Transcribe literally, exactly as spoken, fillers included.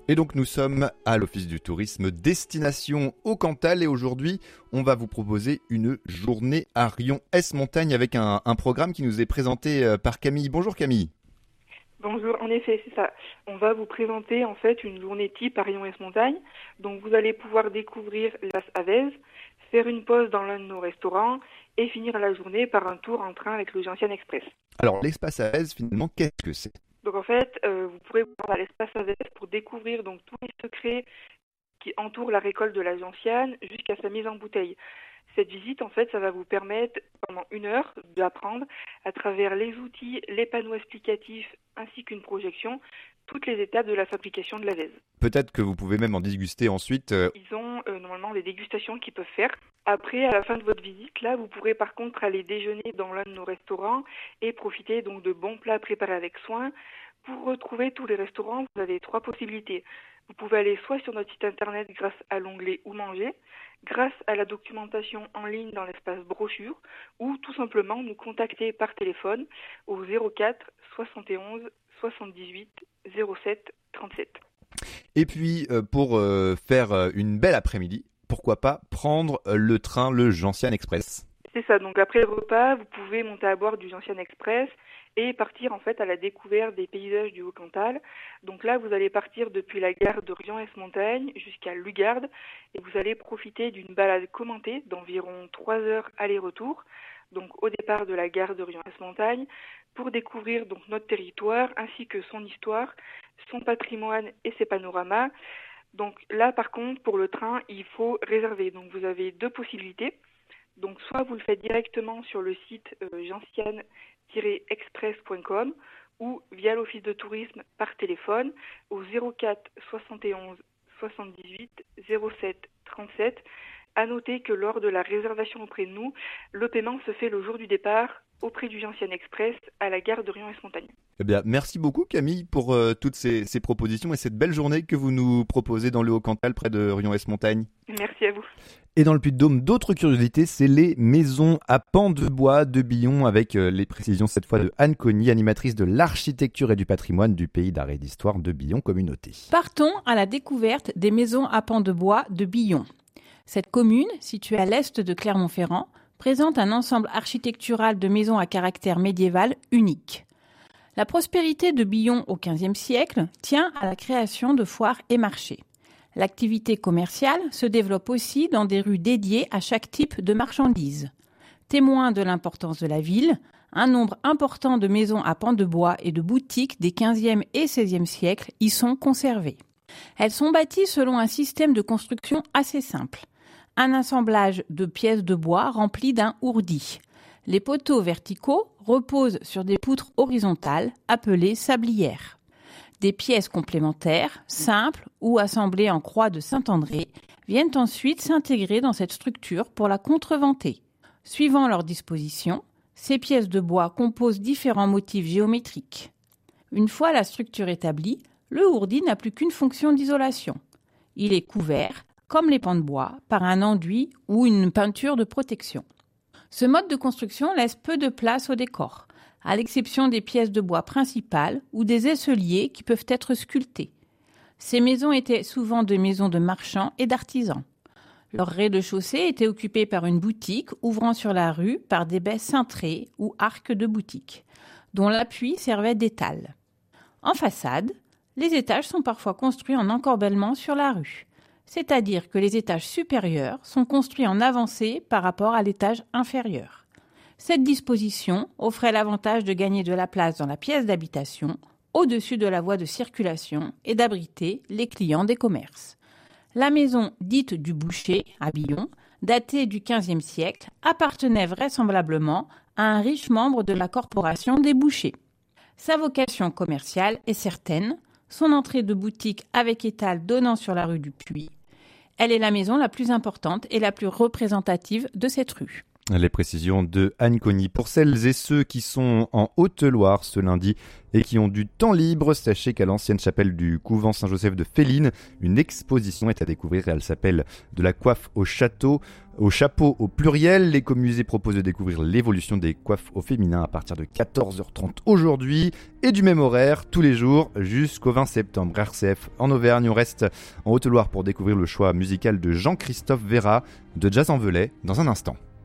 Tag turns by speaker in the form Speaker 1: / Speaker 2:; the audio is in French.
Speaker 1: Et donc nous sommes à l'Office du tourisme Destination au Cantal et aujourd'hui on va vous proposer une journée à Rion-Ès-Montagne avec un, un programme qui nous est présenté par Camille. Bonjour Camille.
Speaker 2: Bonjour, en effet, c'est ça. On va vous présenter en fait une journée type à Rion-Ès-Montagne. Donc vous allez pouvoir découvrir l'espace Avez, faire une pause dans l'un de nos restaurants et finir la journée par un tour en train avec le Gentiane Express.
Speaker 1: Alors l'espace Avez, finalement, qu'est-ce que c'est ?
Speaker 2: Donc en fait, euh, vous pourrez vous rendre à l'espace Avez pour découvrir donc tous les secrets qui entourent la récolte de la gentiane jusqu'à sa mise en bouteille. Cette visite, en fait, ça va vous permettre pendant une heure d'apprendre à travers les outils, les panneaux explicatifs ainsi qu'une projection, toutes les étapes de la fabrication de la vèse.
Speaker 1: Peut-être que vous pouvez même en déguster ensuite. Euh...
Speaker 2: Ils ont euh, normalement des dégustations qu'ils peuvent faire. Après, à la fin de votre visite, là, vous pourrez par contre aller déjeuner dans l'un de nos restaurants et profiter donc de bons plats préparés avec soin. Pour retrouver tous les restaurants, vous avez trois possibilités. Vous pouvez aller soit sur notre site internet grâce à l'onglet « Où manger », grâce à la documentation en ligne dans l'espace brochure, ou tout simplement nous contacter par téléphone au zéro quatre soixante et onze soixante-dix-huit zéro sept trente-sept.
Speaker 1: Et puis, euh, pour euh, faire euh, une belle après-midi, pourquoi pas prendre euh, le train, le Gentiane Express.
Speaker 2: C'est ça, donc après le repas, vous pouvez monter à bord du Gentiane Express et partir en fait à la découverte des paysages du Haut-Cantal. Donc là, vous allez partir depuis la gare de Rion-Ès-Montagne jusqu'à Lugarde et vous allez profiter d'une balade commentée d'environ trois heures aller-retour, donc au départ de la gare de Rion-Ès-Montagne, pour découvrir donc notre territoire ainsi que son histoire, son patrimoine et ses panoramas. Donc là, par contre, pour le train, il faut réserver. Donc vous avez deux possibilités. Donc soit vous le faites directement sur le site euh, gentiane tiret express point com ou via l'office de tourisme par téléphone au zéro quatre soixante et onze soixante-dix-huit zéro sept trente-sept. À noter que lors de la réservation auprès de nous, le paiement se fait le jour du départ auprès du Gentiane Express à la gare de Rion-Ès-Montagne.
Speaker 1: Eh bien, merci beaucoup Camille pour euh, toutes ces, ces propositions et cette belle journée que vous nous proposez dans le Haut-Cantal près de Rion-Ès-Montagne.
Speaker 2: Merci à vous.
Speaker 1: Et dans le Puy-de-Dôme, d'autres curiosités, c'est les maisons à pans de bois de Billon avec euh, les précisions cette fois de Anne Cogny, animatrice de l'architecture et du patrimoine du pays d'art et d'histoire de Billon Communauté.
Speaker 3: Partons à la découverte des maisons à pans de bois de Billon. Cette commune, située à l'est de Clermont-Ferrand, présente un ensemble architectural de maisons à caractère médiéval unique. La prospérité de Billon au quinzième siècle tient à la création de foires et marchés. L'activité commerciale se développe aussi dans des rues dédiées à chaque type de marchandises. Témoin de l'importance de la ville, un nombre important de maisons à pans de bois et de boutiques des quinzième et seizième siècles y sont conservées. Elles sont bâties selon un système de construction assez simple. Un assemblage de pièces de bois remplies d'un ourdi. Les poteaux verticaux reposent sur des poutres horizontales appelées sablières. Des pièces complémentaires, simples ou assemblées en croix de Saint-André, viennent ensuite s'intégrer dans cette structure pour la contreventer. Suivant leur disposition, ces pièces de bois composent différents motifs géométriques. Une fois la structure établie, le ourdi n'a plus qu'une fonction d'isolation. Il est couvert, comme les pans de bois, par un enduit ou une peinture de protection. Ce mode de construction laisse peu de place au décor, à l'exception des pièces de bois principales ou des aisseliers qui peuvent être sculptés. Ces maisons étaient souvent des maisons de marchands et d'artisans. Leur rez-de-chaussée était occupé par une boutique ouvrant sur la rue par des baies cintrées ou arcs de boutique, dont l'appui servait d'étal. En façade, les étages sont parfois construits en encorbellement sur la rue, c'est-à-dire que les étages supérieurs sont construits en avancée par rapport à l'étage inférieur. Cette disposition offrait l'avantage de gagner de la place dans la pièce d'habitation, au-dessus de la voie de circulation et d'abriter les clients des commerces. La maison dite du boucher, à Billon, datée du quinzième siècle, appartenait vraisemblablement à un riche membre de la corporation des bouchers. Sa vocation commerciale est certaine, son entrée de boutique avec étal donnant sur la rue du Puy. Elle est la maison la plus importante et la plus représentative de cette rue.
Speaker 1: Les précisions de Anne Cogny. Pour celles et ceux qui sont en Haute-Loire ce lundi et qui ont du temps libre, sachez qu'à l'ancienne chapelle du couvent Saint-Joseph de Féline, une exposition est à découvrir. Elle s'appelle « De la coiffe au château ». Au chapeau au pluriel, l'écomusée propose de découvrir l'évolution des coiffes au féminin à partir de quatorze heures trente aujourd'hui et du même horaire tous les jours jusqu'au vingt septembre. R C F en Auvergne, on reste en Haute-Loire pour découvrir le choix musical de Jean-Christophe Vera de Jazz en Velay dans un instant.